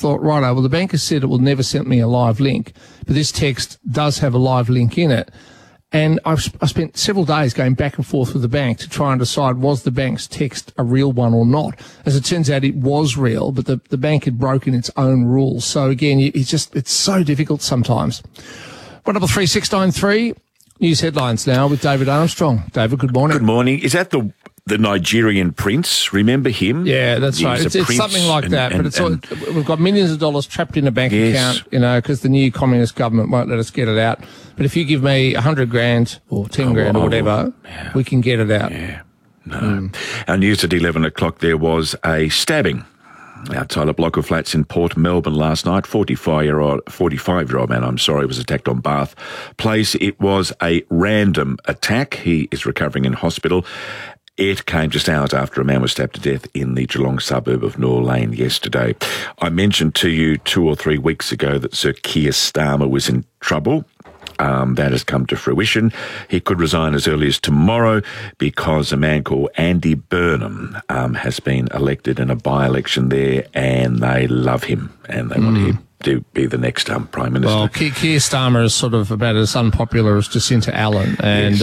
thought, righto, well, the bank has said it will never send me a live link, but this text does have a live link in it. And I spent several days going back and forth with the bank to try and decide, was the bank's text a real one or not? As it turns out, it was real, but the bank had broken its own rules. So again, it's so difficult sometimes. 133693, news headlines now with David Armstrong. David, good morning. Good morning. Is that the Nigerian prince? Remember him? Yeah, that's right. It's something like that, but we've got millions of dollars trapped in a bank account, because the new communist government won't let us get it out. But if you give me 100 grand or 10 grand or whatever, we can get it out. Yeah, no. Our news at 11 o'clock, there was a stabbing outside a block of flats in Port Melbourne last night. 45-year-old man, was attacked on Bath Place. It was a random attack. He is recovering in hospital. It came just hours after a man was stabbed to death in the Geelong suburb of Noor Lane yesterday. I mentioned to you 2 or 3 weeks ago that Sir Keir Starmer was in trouble. That has come to fruition. He could resign as early as tomorrow because a man called Andy Burnham has been elected in a by-election there, and they love him and they want him to be the next Prime Minister. Well, Keir Starmer is sort of about as unpopular as Jacinta Allen, and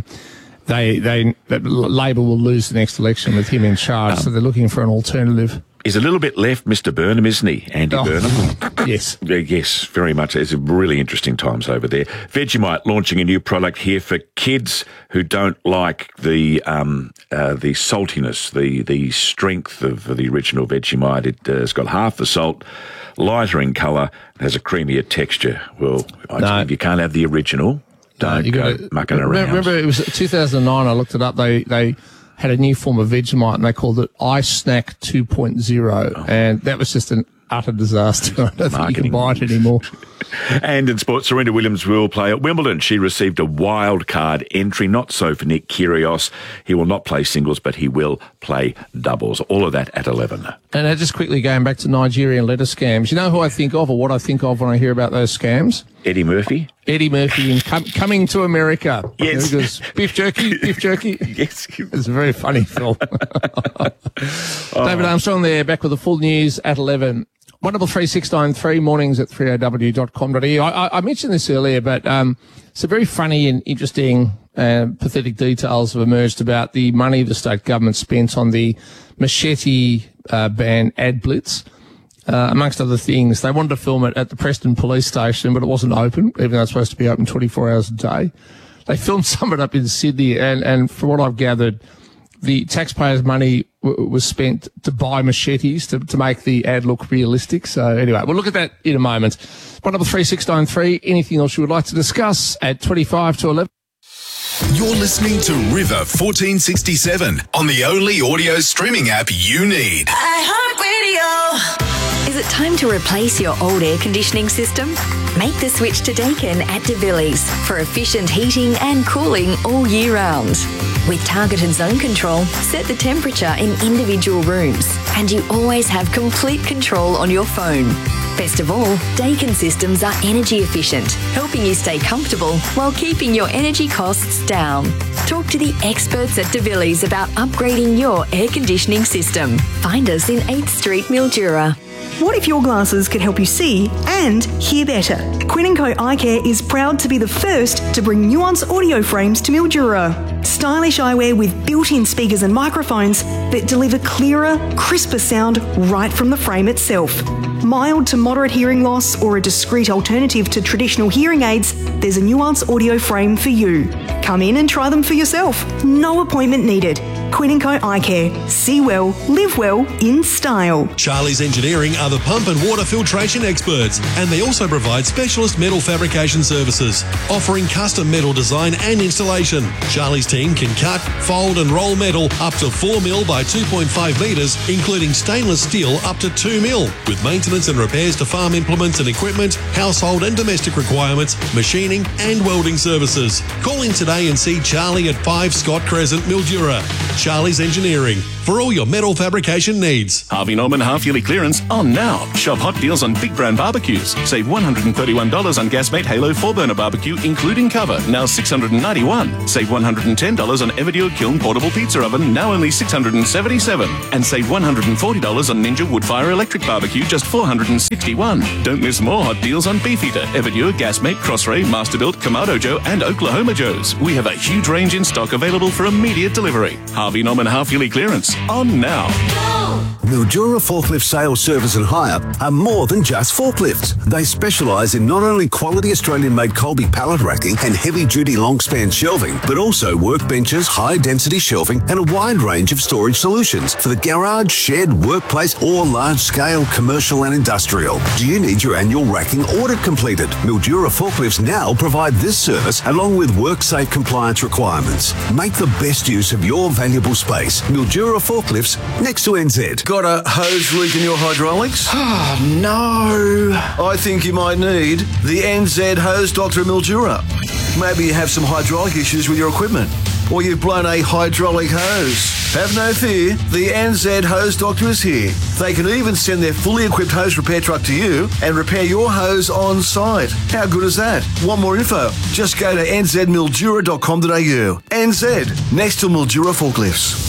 Labor will lose the next election with him in charge, so they're looking for an alternative. He's a little bit left, Mr. Burnham, isn't he, Andy Burnham? Yes. Yes, very much. It's really interesting times over there. Vegemite launching a new product here for kids who don't like the saltiness, the strength of the original Vegemite. It's got half the salt, lighter in colour, has a creamier texture. Well, if you can't have the original, don't go mucking around. Remember, it was 2009, I looked it up, they had a new form of Vegemite and they called it Ice Snack 2.0, and that was just an utter disaster. I don't think you can buy it anymore. And in sports, Serena Williams will play at Wimbledon. She received a wild card entry, not so for Nick Kyrgios. He will not play singles, but he will play doubles. All of that at 11. And just quickly going back to Nigerian letter scams, you know who I think of, or what I think of when I hear about those scams? Eddie Murphy. Eddie Murphy in Coming to America. Yes. Because Beef Jerky. Yes. It's a very funny film. David Armstrong there, back with the full news at 11. 133693, mornings at 3ow.com.au. I mentioned this earlier, but some very funny and interesting pathetic details have emerged about the money the state government spent on the Machete ban ad blitz. Amongst other things, they wanted to film it at the Preston police station, but it wasn't open, even though it's supposed to be open 24 hours a day. They filmed some of it up in Sydney, and from what I've gathered, the taxpayers' money was spent to buy machetes to make the ad look realistic. So anyway, we'll look at that in a moment. 133693, anything else you would like to discuss at 25 to 11? You're listening to River 1467 on the only audio streaming app you need. iHeartRadio. Is it time to replace your old air conditioning system? Make the switch to Daikin at DeVillies for efficient heating and cooling all year round. With targeted zone control, set the temperature in individual rooms, and you always have complete control on your phone. Best of all, Daikin systems are energy efficient, helping you stay comfortable while keeping your energy costs down. Talk to the experts at DeVillies about upgrading your air conditioning system. Find us in 8th Street, Mildura. What if your glasses could help you see and hear better? Quinn & Co Eye Care is proud to be the first to bring Nuance audio frames to Mildura. Stylish eyewear with built-in speakers and microphones that deliver clearer, crisper sound right from the frame itself. Mild to moderate hearing loss or a discreet alternative to traditional hearing aids, there's a Nuance audio frame for you. Come in and try them for yourself. No appointment needed. Quinn & Co Eye Care. See well, live well, in style. Charlie's Engineering are the pump and water filtration experts, and they also provide specialist metal fabrication services, offering custom metal design and installation. Charlie's team can cut, fold and roll metal up to 4 mil by 2.5 metres, including stainless steel up to 2 mil, with maintenance and repairs to farm implements and equipment, household and domestic requirements, machining and welding services. Call in today and see Charlie at 5 Scott Crescent, Mildura. Charlie's Engineering. for all your metal fabrication needs. Harvey Norman half-yearly clearance on now. Shop hot deals on big brand barbecues. Save $131 on Gasmate Halo 4-burner barbecue, including cover, now $691. Save $110 on Everdure Kiln portable pizza oven, now only $677. And save $140 on Ninja Woodfire electric barbecue, just $461. Don't miss more hot deals on Beefeater, Everdure, Gasmate, Crossray, Masterbuilt, Kamado Joe, and Oklahoma Joe's. We have a huge range in stock available for immediate delivery. Harvey Norman half-yearly clearance on now. Mildura Forklift Sales, Service and Hire are more than just forklifts. They specialise in not only quality Australian-made Colby pallet racking and heavy-duty long-span shelving, but also workbenches, high-density shelving and a wide range of storage solutions for the garage, shed, workplace or large-scale commercial and industrial. Do you need your annual racking audit completed? Mildura Forklifts now provide this service along with WorkSafe compliance requirements. Make the best use of your valuable space. Mildura Forklifts, next to NZ. Got a hose leak in your hydraulics? Oh, no. I think you might need the NZ Hose Doctor Mildura. Maybe you have some hydraulic issues with your equipment, or you've blown a hydraulic hose. Have no fear, the NZ Hose Doctor is here. They can even send their fully equipped hose repair truck to you and repair your hose on site. How good is that? Want more info? Just go to nzmildura.com.au. NZ, next to Mildura Forklifts.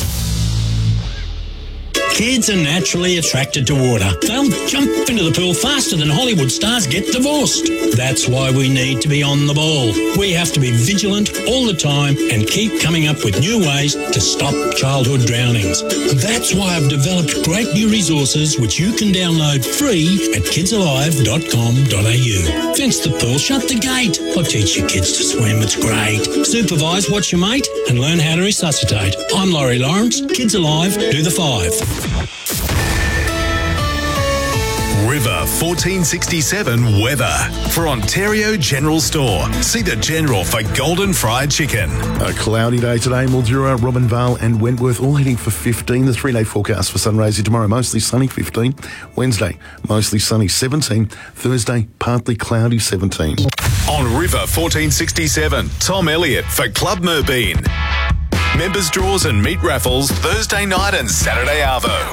Kids are naturally attracted to water. They'll jump into the pool faster than Hollywood stars get divorced. That's why we need to be on the ball. We have to be vigilant all the time and keep coming up with new ways to stop childhood drownings. That's why I've developed great new resources which you can download free at kidsalive.com.au. Fence the pool, shut the gate, or teach your kids to swim. It's great. Supervise, watch your mate, and learn how to resuscitate. I'm Laurie Lawrence. Kids Alive, do the 5. River 1467 weather. For Ontario General Store, see the General for golden fried chicken. A cloudy day today. Mildura, Robinvale and Wentworth all heading for 15. The 3-day forecast for Sunraysia tomorrow, mostly sunny, 15. Wednesday, mostly sunny, 17. Thursday, partly cloudy, 17. On River 1467, Tom Elliott for Club Merbean. Members draws and meat raffles Thursday night and Saturday arvo.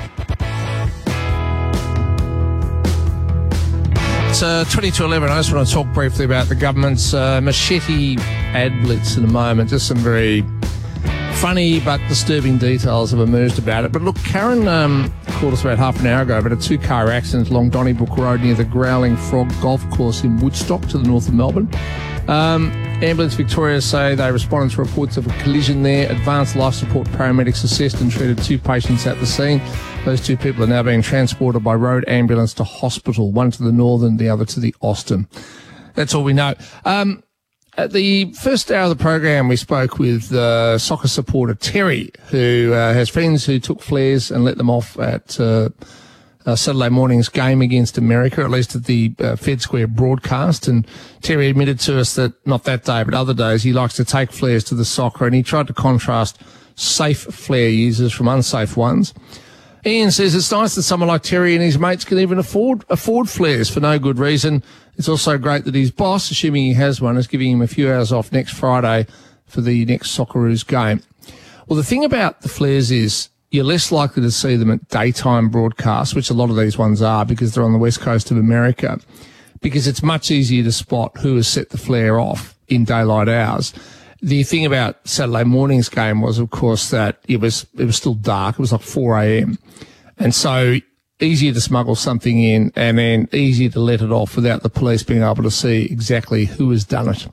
It's 20 to 11. I just want to talk briefly about the government's machete ad blitz in a moment. Just some very funny but disturbing details have emerged about it. But look, Karen called us about half an hour ago about a two-car accident along Donnybrook Road near the Growling Frog Golf Course in Woodstock to the north of Melbourne. Ambulance Victoria say they responded to reports of a collision there. Advanced life support paramedics assessed and treated two patients at the scene. Those two people are now being transported by road ambulance to hospital, one to the Northern, the other to the Austin. That's all we know. At the first hour of the program, we spoke with soccer supporter Terry, who has friends who took flares and let them off at Saturday morning's game against America, at least at the Fed Square broadcast. And Terry admitted to us that not that day, but other days, he likes to take flares to the soccer, and he tried to contrast safe flare users from unsafe ones. Ian says it's nice that someone like Terry and his mates can even afford flares for no good reason. It's also great that his boss, assuming he has one, is giving him a few hours off next Friday for the next Socceroos game. Well, the thing about the flares is you're less likely to see them at daytime broadcasts, which a lot of these ones are because they're on the west coast of America, because it's much easier to spot who has set the flare off in daylight hours. The thing about Saturday morning's game was, of course, that it was still dark. It was like 4 a.m. And so easier to smuggle something in and then easier to let it off without the police being able to see exactly who has done it.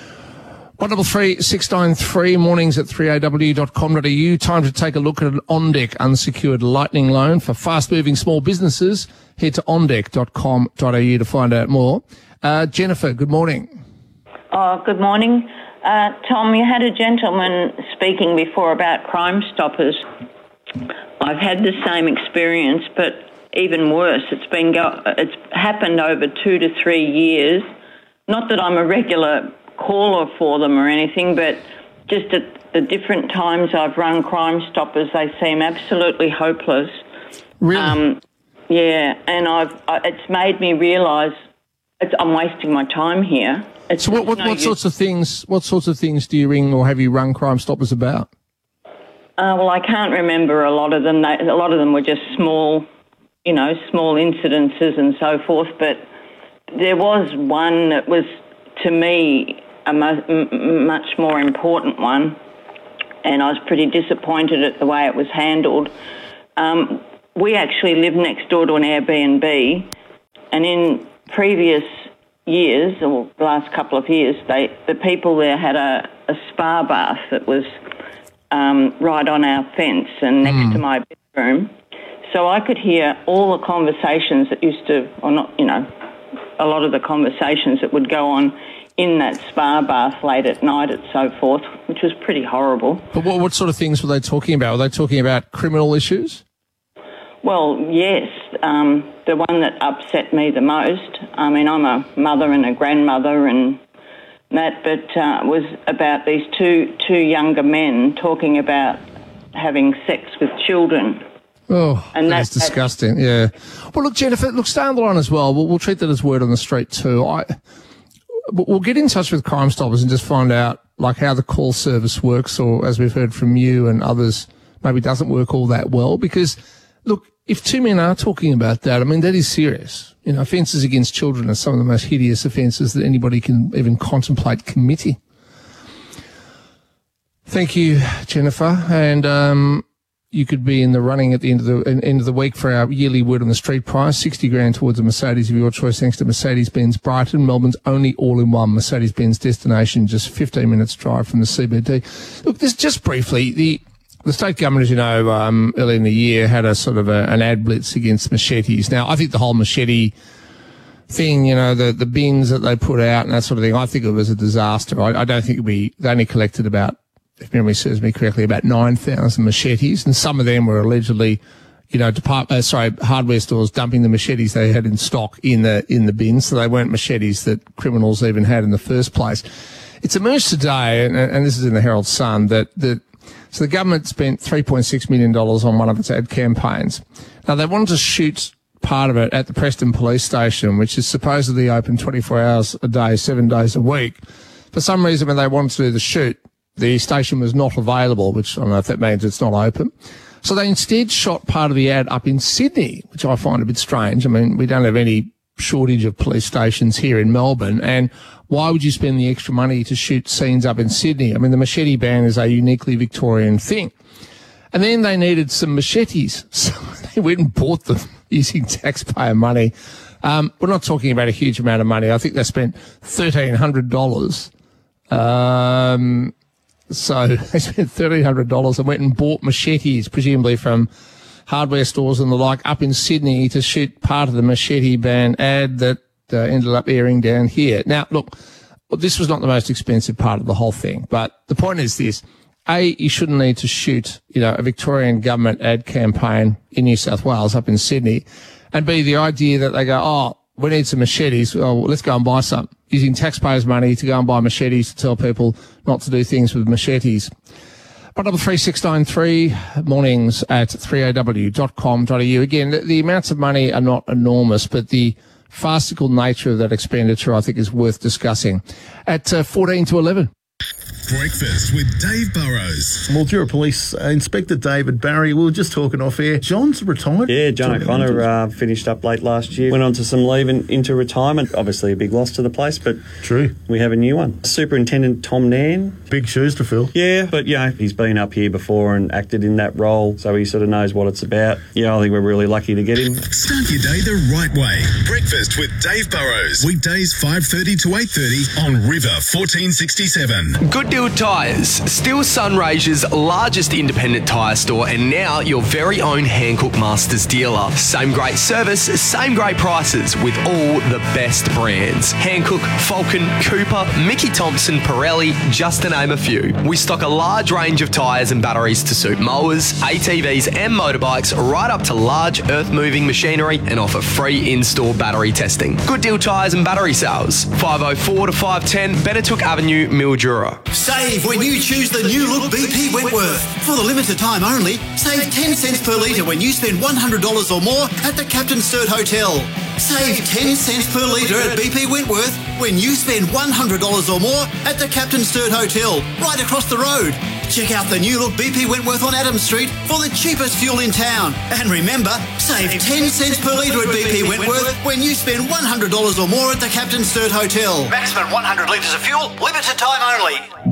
133 693 mornings at 3aw.com.au. Time to take a look at an OnDeck unsecured lightning loan for fast-moving small businesses. Head to ondeck.com.au to find out more. Jennifer, good morning. Oh, good morning. Tom, you had a gentleman speaking before about Crime Stoppers. I've had the same experience, but even worse. It's happened over 2 to 3 years. Not that I'm a regular caller for them or anything, but just at the different times I've run Crime Stoppers, they seem absolutely hopeless. Really? Yeah, and it's made me realise I'm wasting my time here. So what sorts of things do you ring or have you run Crime Stoppers about? Well, I can't remember a lot of them. A lot of them were just small incidences and so forth. But there was one that was, to me, a much more important one, and I was pretty disappointed at the way it was handled. We actually lived next door to an Airbnb, and in previous years, or the last couple of years, the people there had a spa bath that was right on our fence and next to my bedroom. So I could hear all the conversations that used to, or not, a lot of the conversations that would go on in that spa bath late at night and so forth, which was pretty horrible. But what sort of things were they talking about? Were they talking about criminal issues? Well, yes. The one that upset me the most, I mean, I'm a mother and a grandmother and that, but was about these two younger men talking about having sex with children. Oh, and that's disgusting, yeah. Well, look, Jennifer, stay on the line as well. We'll treat that as word on the street too. We'll get in touch with Crime Stoppers and just find out, like, how the call service works, or, as we've heard from you and others, maybe doesn't work all that well. Because, look, if two men are talking about that, I mean, that is serious. Offences against children are some of the most hideous offences that anybody can even contemplate committing. Thank you, Jennifer. And you could be in the running at the end of the week for our yearly Word on the Street prize, $60,000 towards a Mercedes of your choice, thanks to Mercedes-Benz Brighton, Melbourne's only all-in-one Mercedes-Benz destination, just 15 minutes drive from the CBD. Look, this just briefly, the state government, as you know, early in the year had a sort of an ad blitz against machetes. Now, I think the whole machete thing, the bins that they put out and that sort of thing, I think it was a disaster. I don't think they only collected about, if memory serves me correctly, about 9,000 machetes, and some of them were allegedly, hardware stores dumping the machetes they had in stock in the bins, so they weren't machetes that criminals even had in the first place. It's emerged today, and this is in the Herald Sun, so the government spent $3.6 million on one of its ad campaigns. Now, they wanted to shoot part of it at the Preston Police Station, which is supposedly open 24 hours a day, 7 days a week. For some reason, when they wanted to do the shoot, the station was not available, which I don't know if that means it's not open. So they instead shot part of the ad up in Sydney, which I find a bit strange. I mean, we don't have any shortage of police stations here in Melbourne, and why would you spend the extra money to shoot scenes up in Sydney? I mean, the machete ban is a uniquely Victorian thing. And then they needed some machetes, so they went and bought them using taxpayer money. We're not talking about a huge amount of money. I think they spent $1,300. So they spent $1,300 and went and bought machetes, presumably from hardware stores and the like, up in Sydney to shoot part of the machete ban ad that ended up airing down here. Now, look, this was not the most expensive part of the whole thing, but the point is this. A, you shouldn't need to shoot, a Victorian government ad campaign in New South Wales up in Sydney. And B, the idea that they go, we need some machetes. Oh, let's go and buy some. Using taxpayers' money to go and buy machetes to tell people not to do things with machetes. 133 mornings at 3aw.com.au. Again, the amounts of money are not enormous, but the farcical nature of that expenditure, I think, is worth discussing. At 14 to 11. Breakfast with Dave Burrows. Mildura Police Inspector David Barry. We were just talking off air. John's retired. Yeah, John O'Connor finished up late last year. Went on to some leave and into retirement. Obviously a big loss to the place, but true, we have a new one. Superintendent Tom Nairn. Big shoes to fill. Yeah, but he's been up here before and acted in that role, so he sort of knows what it's about. Yeah, I think we're really lucky to get him. Start your day the right way. Breakfast with Dave Burrows. Weekdays 5:30 to 8:30 on River 1467. Good Deal Tyres, still Sunraysia's largest independent tyre store, and now your very own Hankook Masters dealer. Same great service, same great prices with all the best brands. Hankook, Falcon, Cooper, Mickey Thompson, Pirelli, just to name a few. We stock a large range of tyres and batteries to suit mowers, ATVs and motorbikes, right up to large earth-moving machinery, and offer free in-store battery testing. Good Deal Tyres and battery sales, 504 to 510 Benetook Avenue, Mildura. Save when you choose the new look BP Wentworth. For the limited time only, save 10 cents per litre when you spend $100 or more at the Captain Sturt Hotel. Save 10 cents per litre at BP Wentworth when you spend $100 or more at the Captain Sturt Hotel, right across the road. Check out the new look BP Wentworth on Adams Street for the cheapest fuel in town. And remember, save 10 cents per litre at BP Wentworth when you spend $100 or more at the Captain Sturt Hotel. Maximum 100 litres of fuel, limited time only.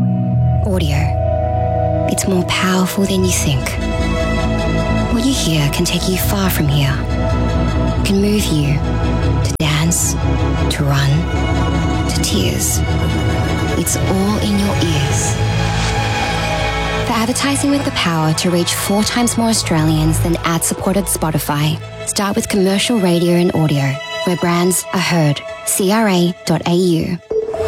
Audio. It's more powerful than you think. What you hear can take you far from here. It can move you to dance, to run, to tears. It's all in your ears. For advertising with the power to reach 4 times more Australians than ad-supported Spotify, start with commercial radio and audio, where brands are heard. CRA.au.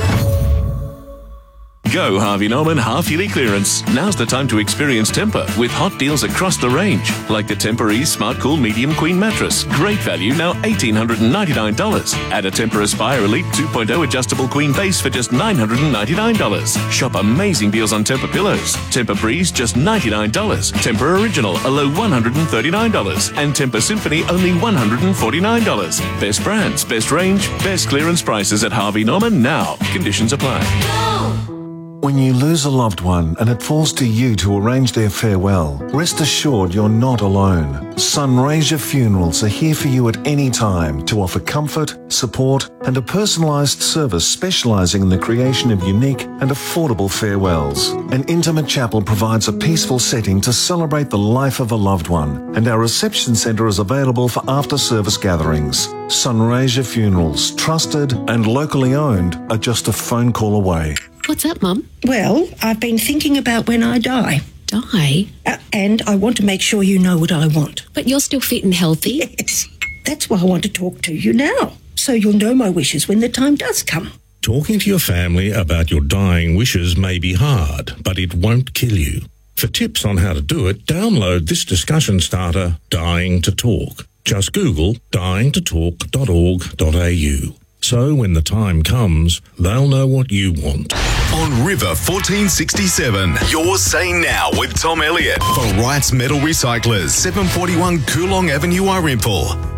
Go Harvey Norman half-yearly clearance. Now's the time to experience Tempur with hot deals across the range. Like the Tempur Ease Smart Cool Medium Queen Mattress. Great value, now $1,899. Add a Tempur Aspire Elite 2.0 adjustable queen base for just $999. Shop amazing deals on Tempur pillows. Tempur Breeze, just $99. Tempur Original, a low $139. And Tempur Symphony, only $149. Best brands, best range, best clearance prices at Harvey Norman now. Conditions apply. When you lose a loved one and it falls to you to arrange their farewell, rest assured you're not alone. Sunraysia Funerals are here for you at any time to offer comfort, support and a personalised service specialising in the creation of unique and affordable farewells. An intimate chapel provides a peaceful setting to celebrate the life of a loved one, and our reception centre is available for after-service gatherings. Sunraysia Funerals, trusted and locally owned, are just a phone call away. What's up, Mum? Well, I've been thinking about when I die. Die? And I want to make sure you know what I want. But you're still fit and healthy. Yes. That's why I want to talk to you now, so you'll know my wishes when the time does come. Talking to your family about your dying wishes may be hard, but it won't kill you. For tips on how to do it, download this discussion starter, Dying to Talk. Just Google dyingtotalk.org.au. So when the time comes, they'll know what you want. On River 1467, you're saying now with Tom Elliott for Wright's Metal Recyclers, 741 Coolong Avenue, Irimple.